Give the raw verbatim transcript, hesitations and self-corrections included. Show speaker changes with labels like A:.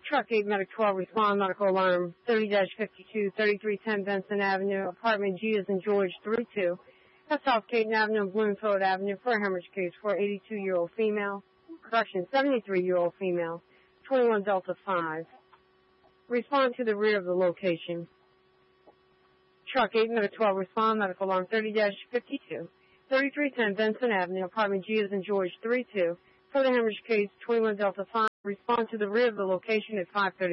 A: Truck eight Medic twelve, respond medical alarm thirty dash fifty-two, thirty-three ten Benson Avenue, apartment G as in George three two. That's South Caton Avenue, Bloomfield Avenue for a hemorrhage case for eighty-two-year-old female. Correction, seventy-three-year-old female, twenty-one Delta five. Respond to the rear of the location. Truck eight Medic twelve, respond medical alarm thirty dash fifty-two, thirty-three ten Benson Avenue, apartment G as in George three two. For the hemorrhage case, twenty-one Delta five. Respond to the rear of the location at five thirty.